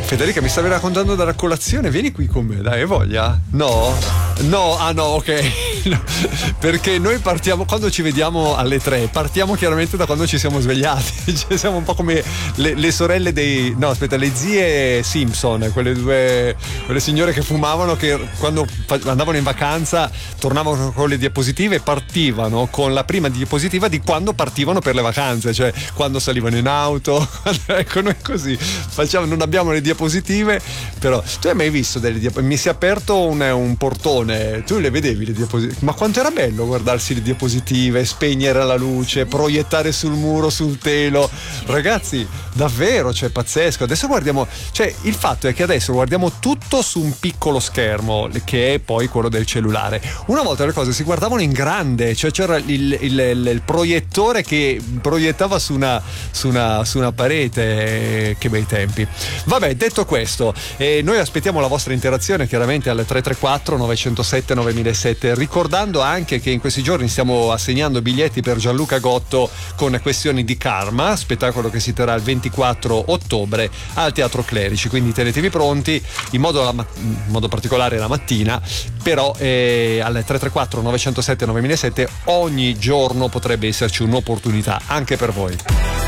Federica, mi stavi raccontando della colazione? Vieni qui con me, dai, hai voglia? No? No, ah no, ok. No, perché noi partiamo, quando ci vediamo alle 3, partiamo chiaramente da quando ci siamo svegliati. Cioè, siamo un po' come le sorelle dei... No, aspetta, le zie Simpson, quelle signore che fumavano, che quando andavano in vacanza tornavano con le diapositive e partivano con la prima diapositiva di quando partivano per le vacanze, cioè quando salivano in auto. Ecco, noi così facciamo, non abbiamo le diapositive, però tu hai mai visto delle diapositive? Mi si è aperto un portone, tu le vedevi le diapositive? Ma quanto era bello guardarsi le diapositive, spegnere la luce, proiettare sul muro, sul telo, ragazzi, davvero, cioè pazzesco. Adesso guardiamo, cioè il fatto è che adesso guardiamo tutto su un piccolo schermo che è poi quello del cellulare. Una volta le cose si guardavano in grande, cioè c'era il proiettore che proiettava su una parete. Che bei tempi. Vabbè, detto questo, noi aspettiamo la vostra interazione chiaramente al 334 907 9007, ricordando anche che in questi giorni stiamo assegnando biglietti per Gianluca Gotto con Questioni di Karma, spettacolo che si terrà il 24 ottobre al Teatro Clerici, quindi tenetevi pronti, in modo particolare la mattina, però al 334 907 9007 ogni giorno potrebbe esserci un'opportunità anche per voi.